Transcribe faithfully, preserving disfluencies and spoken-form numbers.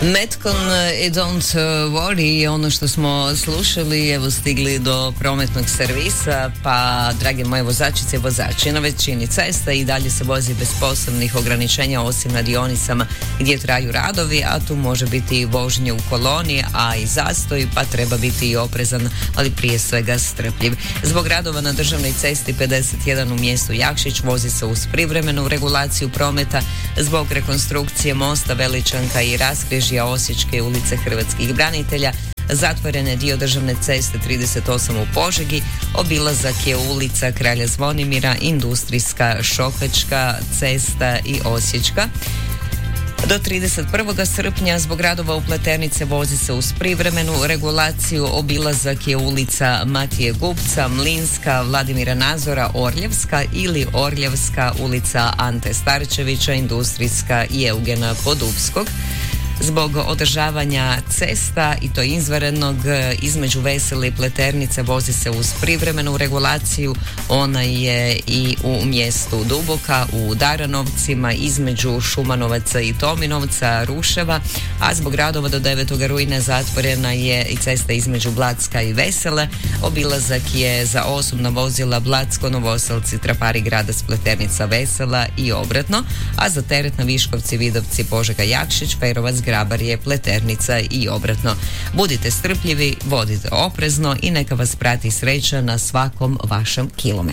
Metcon i Don't Worry, ono što smo slušali, evo stigli do prometnog servisa, pa drage moje vozačice i vozači, na većini cesta i dalje se vozi bez posebnih ograničenja osim na dionicama gdje traju radovi, a tu može biti i vožnje u koloni, a i zastoj, pa treba biti i oprezan, ali prije svega strpljiv. Zbog radova na državnoj cesti pedeset jedan u mjestu Jakšić vozi se uz privremenu regulaciju prometa zbog rekonstrukcije mosta Veličanka i raskrižja Osječke ulice Hrvatskih branitelja. Zatvoren je dio državne ceste trideset osam u Požegi, obilazak je ulica Kralja Zvonimira, Industrijska, Šokačka cesta i Osječka. Do trideset prvog srpnja zbog radova u Pleternice vozi se uz privremenu regulaciju, obilazak je ulica Matije Gupca, Mlinska, Vladimira Nazora, Orljevska ili Orljevska, ulica Ante Starčevića, Industrijska i Eugena Podupskog. Zbog održavanja cesta i to izvanrednog između Vesele i Pleternice vozi se uz privremenu regulaciju. Ona je i u mjestu Duboka, u Daranovcima, između Šumanovaca i Tominovca, Ruševa, a zbog radova do devetog rujna zatvorena je i cesta između Blacka i Vesele. Obilazak je za osobna vozila Blacko, Novoselci, Trapari, Gradac, Pleternica, Vesela i obratno, a za teret na Viškovci, Vidovci, Požega, Jakšić, Ferovac, Grabarje, Pleternica i obratno. Budite strpljivi, vodite oprezno i neka vas prati sreća na svakom vašem kilometru.